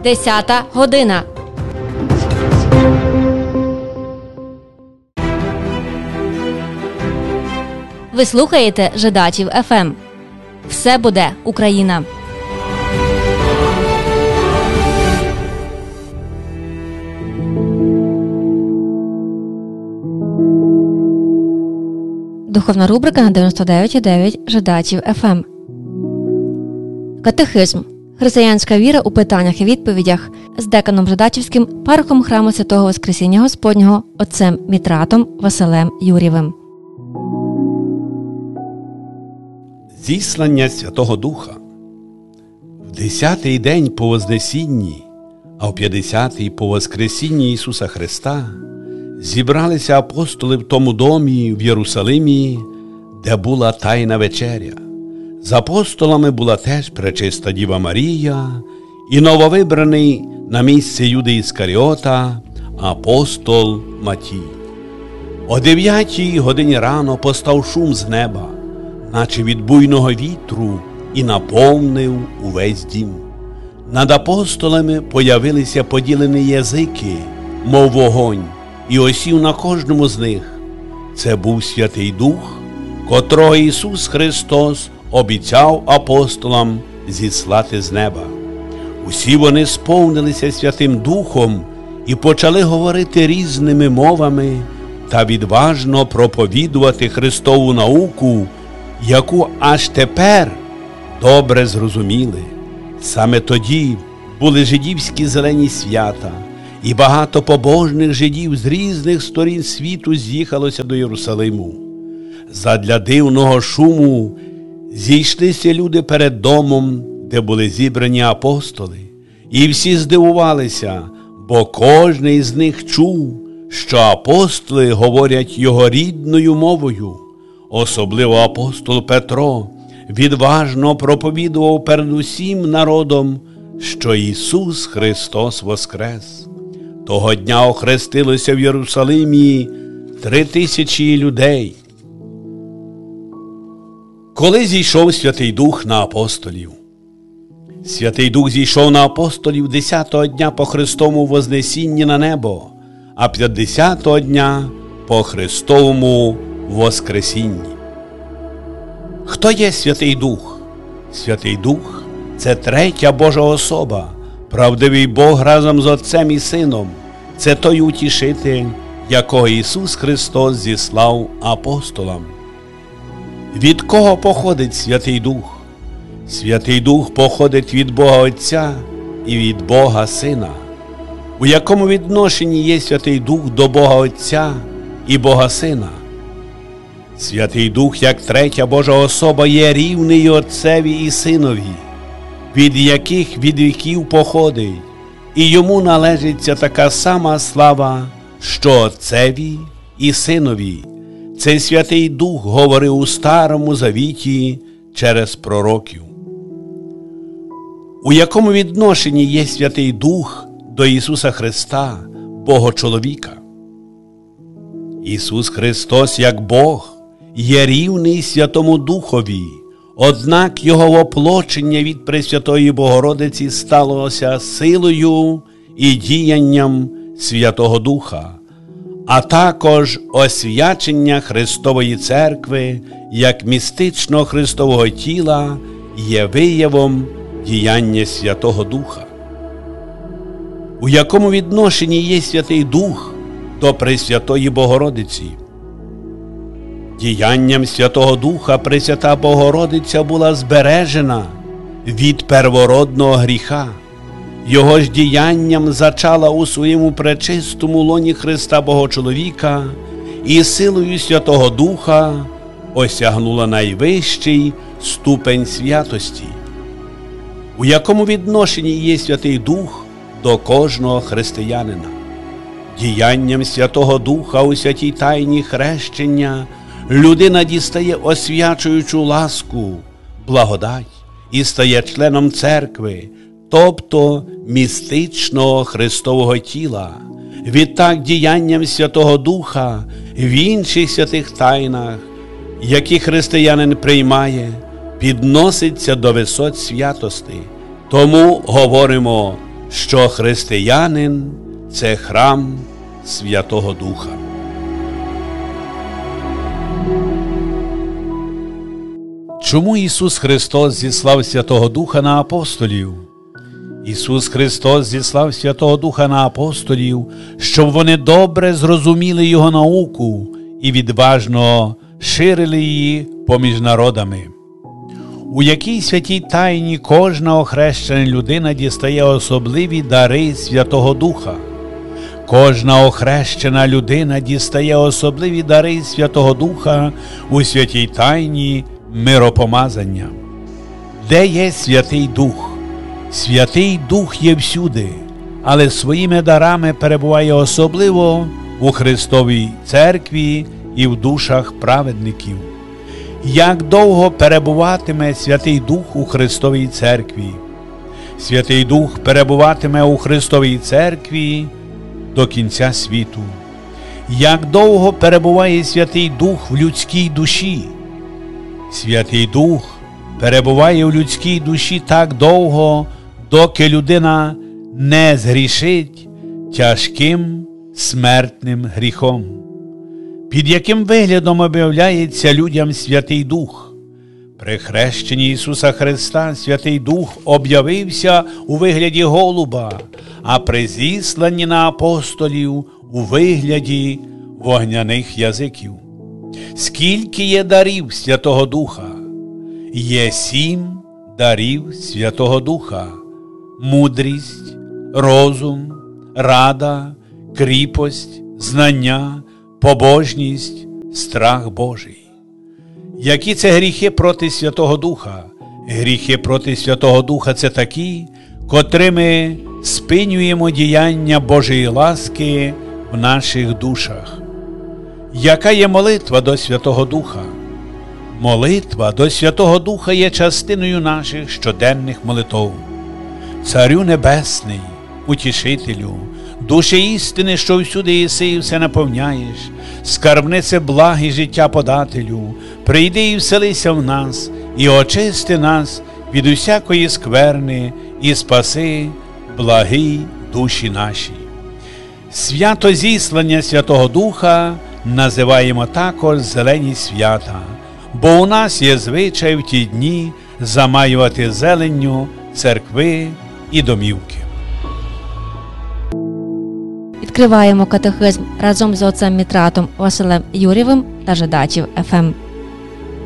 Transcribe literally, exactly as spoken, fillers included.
Десята година. Ви слухаєте Жидачів еф ем. Все буде Україна. Духовна рубрика на дев'яносто дев'ять і дев'ять Жидачів еф ем. Катехизм. Християнська віра у питаннях і відповідях з деканом Жидачівським, парохом храму Святого Воскресіння Господнього, отцем Мітратом Василем Юрєвим. Зіслання Святого Духа. В десятий день по Вознесінні, а в п'ятдесятий по Воскресінні Ісуса Христа зібралися апостоли в тому домі в Єрусалимі, де була Тайна вечеря. З апостолами була теж пречиста Діва Марія і нововибраний на місце Юди Іскаріота апостол Матій. О дев'ятій годині рано постав шум з неба, наче від буйного вітру, і наповнив увесь дім. Над апостолами появилися поділені язики, мов вогонь, і осів на кожному з них. Це був Святий Дух, котрого Ісус Христос обіцяв апостолам зіслати з неба. Усі вони сповнилися Святим Духом і почали говорити різними мовами та відважно проповідувати Христову науку, яку аж тепер добре зрозуміли. Саме тоді були жидівські зелені свята, і багато побожних жидів з різних сторін світу з'їхалося до Єрусалиму. Задля дивного шуму зійшлися люди перед домом, де були зібрані апостоли, і всі здивувалися, бо кожний з них чув, що апостоли говорять його рідною мовою. Особливо апостол Петро відважно проповідував перед усім народом, що Ісус Христос воскрес. Того дня охрестилося в Єрусалимі три тисячі людей. Коли зійшов Святий Дух на апостолів? Святий Дух зійшов на апостолів десятого дня по Христовому Вознесінні на небо, а п'ятдесятого дня по Христовому Воскресінні. Хто є Святий Дух? Святий Дух – це третя Божа особа, правдивий Бог разом з Отцем і Сином. Це той утішитель, якого Ісус Христос зіслав апостолам. Від кого походить Святий Дух? Святий Дух походить від Бога Отця і від Бога Сина. У якому відношенні є Святий Дух до Бога Отця і Бога Сина? Святий Дух, як третя Божа особа, є рівний Отцеві і Синові, від яких від віків походить, і йому належиться така сама слава, що Отцеві і Синові. Цей Святий Дух говорив у Старому Завіті через пророків. У якому відношенні є Святий Дух до Ісуса Христа, Бога-чоловіка? Ісус Христос, як Бог, є рівний Святому Духові, однак Його воплочення від Пресвятої Богородиці сталося силою і діянням Святого Духа, а також освячення Христової Церкви як містичного Христового тіла є виявом діяння Святого Духа. У якому відношенні є Святий Дух до Пресвятої Богородиці? Діянням Святого Духа Пресвята Богородиця була збережена від первородного гріха. Його ж діянням зачала у своєму пречистому лоні Христа Бога-чоловіка і силою Святого Духа осягнула найвищий ступень святості. У якому відношенні є Святий Дух до кожного християнина? Діянням Святого Духа у святій тайні хрещення людина дістає освячуючу ласку, благодать і стає членом церкви, тобто містичного Христового тіла. Відтак діянням Святого Духа в інших святих тайнах, які християнин приймає, підноситься до висот святости. Тому говоримо, що християнин – це храм Святого Духа. Чому Ісус Христос зіслав Святого Духа на апостолів? Ісус Христос зіслав Святого Духа на апостолів, щоб вони добре зрозуміли Його науку і відважно ширили її поміж народами. У якій святій тайні кожна охрещена людина дістає особливі дари Святого Духа. Кожна охрещена людина дістає особливі дари Святого Духа у святій тайні миропомазання. Де є Святий Дух? Святий Дух є всюди, але своїми дарами перебуває особливо у Христовій церкві і в душах праведників. Як довго перебуватиме Святий Дух у Христовій церкві? Святий Дух перебуватиме у Христовій церкві до кінця світу. Як довго перебуває Святий Дух в людській душі? Святий Дух перебуває в людській душі так довго, доки людина не згрішить тяжким смертним гріхом. Під яким виглядом об'являється людям Святий Дух? При хрещенні Ісуса Христа Святий Дух об'явився у вигляді голуба, а при зісланні на апостолів у вигляді вогняних язиків. Скільки є дарів Святого Духа? Є сім дарів Святого Духа: мудрість, розум, рада, кріпость, знання, побожність, страх Божий. Які це гріхи проти Святого Духа? Гріхи проти Святого Духа – це такі, котрими спинюємо діяння Божої ласки в наших душах. Яка є молитва до Святого Духа? Молитва до Святого Духа є частиною наших щоденних молитов. Царю Небесний, Утішителю, Душе істини, що всюди єси і все наповняєш, скарбнице благ і життя подателю, прийди і вселися в нас, і очисти нас від усякої скверни, і спаси благі душі наші. Свято зіслання Святого Духа називаємо також зелені свята, бо у нас є звичай в ті дні замаювати зеленню церкви і домівки. Відкриваємо катехизм разом з отцем Мітратом Василем Юрєвим та Жидачів еф ем.